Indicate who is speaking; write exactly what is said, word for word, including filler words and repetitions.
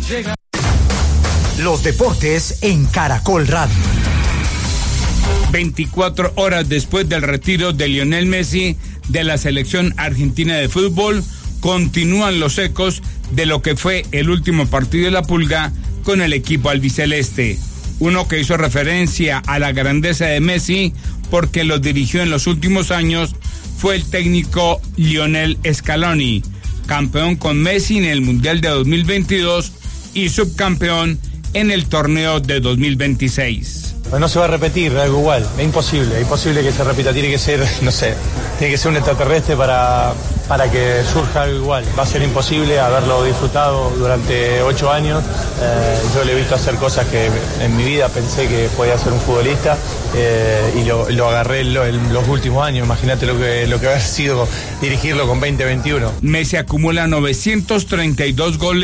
Speaker 1: Llega. Los deportes en Caracol Radio.
Speaker 2: veinticuatro horas después del retiro de Lionel Messi de la selección argentina de fútbol, continúan los ecos de lo que fue el último partido de la Pulga con el equipo albiceleste. Uno que hizo referencia a la grandeza de Messi porque lo dirigió en los últimos años fue el técnico Lionel Scaloni, campeón con Messi en el Mundial de dos mil veintidós y subcampeón en el torneo de dos mil veintiséis.
Speaker 3: No se va a repetir algo igual, es imposible, es imposible que se repita, tiene que ser, no sé, tiene que ser un extraterrestre para, para que surja algo igual. Va a ser imposible haberlo disfrutado durante ocho años, eh, yo le he visto hacer cosas que en mi vida pensé que podía ser un futbolista eh, y lo, lo agarré en, lo, en los últimos años, imagínate lo que, lo que haber sido dirigirlo con veinte veintiuno.
Speaker 2: Messi acumula novecientos treinta y dos goles